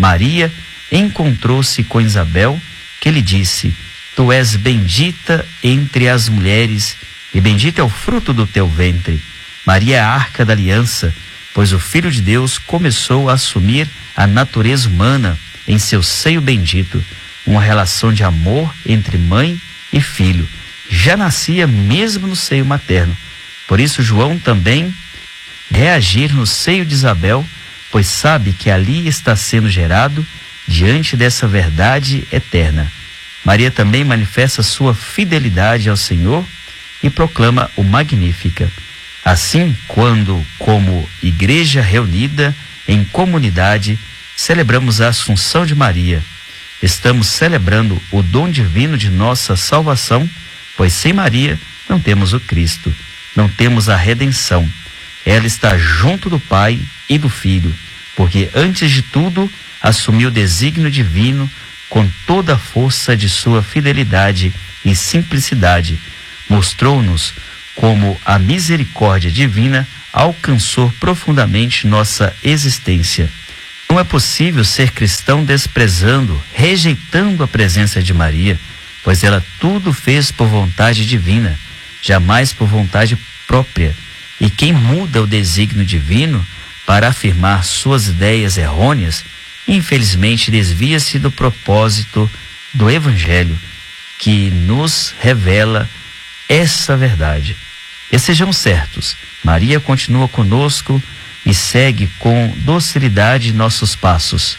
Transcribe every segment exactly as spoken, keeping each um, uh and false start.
Maria encontrou-se com Isabel, que lhe disse: Tu és bendita entre as mulheres, e bendito é o fruto do teu ventre. Maria é a arca da aliança, pois o Filho de Deus começou a assumir a natureza humana em seu seio bendito, uma relação de amor entre mãe e filho. Já nascia mesmo no seio materno. Por isso João também reagir no seio de Isabel, pois sabe que ali está sendo gerado diante dessa verdade eterna. Maria também manifesta sua fidelidade ao Senhor e proclama o Magnífica. Assim, quando, como igreja reunida em comunidade, celebramos a Assunção de Maria, estamos celebrando o dom divino de nossa salvação, pois sem Maria não temos o Cristo, não temos a redenção. Ela está junto do Pai e do Filho, porque antes de tudo assumiu o desígnio divino com toda a força de sua fidelidade e simplicidade. Mostrou-nos como a misericórdia divina alcançou profundamente nossa existência. Não é possível ser cristão desprezando, rejeitando a presença de Maria, pois ela tudo fez por vontade divina, jamais por vontade própria. E quem muda o desígnio divino para afirmar suas ideias errôneas, infelizmente desvia-se do propósito do Evangelho, que nos revela essa verdade. E sejamos certos, Maria continua conosco e segue com docilidade nossos passos.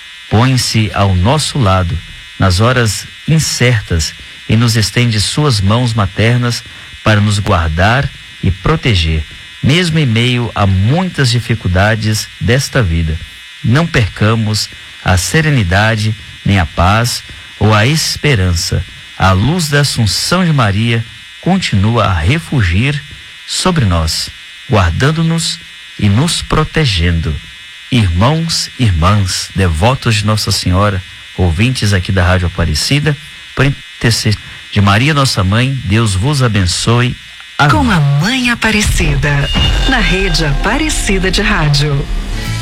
Põe-se ao nosso lado nas horas incertas e nos estende suas mãos maternas para nos guardar e proteger, mesmo em meio a muitas dificuldades desta vida. Não percamos a serenidade, nem a paz ou a esperança. A luz da Assunção de Maria continua a refugir sobre nós, guardando-nos e nos protegendo. Irmãos, irmãs, devotos de Nossa Senhora, ouvintes aqui da Rádio Aparecida, por intercessão de Maria, nossa mãe, Deus vos abençoe. Amém. Com a Mãe Aparecida, na Rede Aparecida de Rádio.